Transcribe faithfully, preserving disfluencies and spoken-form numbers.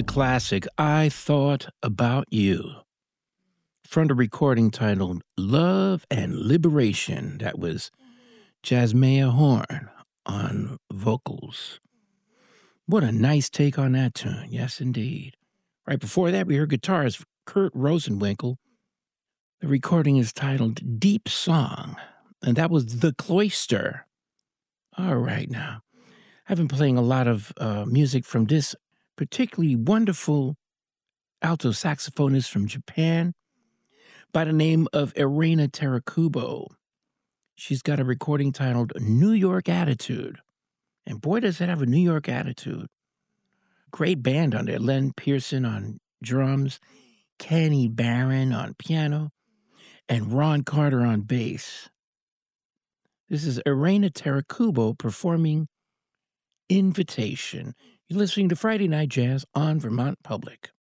the classic, I Thought About You, from the recording titled Love and Liberation. That was Jasmaya Horn on vocals. What a nice take on that tune. Yes, indeed. Right before that, we heard guitarist Kurt Rosenwinkel. The recording is titled Deep Song, and that was The Cloister. All right, now. I've been playing a lot of uh, music from this particularly wonderful alto saxophonist from Japan by the name of Irena Terakubo. She's got a recording titled New York Attitude. And boy, does it have a New York attitude. Great band on there. Len Pearson on drums, Kenny Barron on piano, and Ron Carter on bass. This is Irena Terakubo performing Invitation. You're listening to Friday Night Jazz on Vermont Public.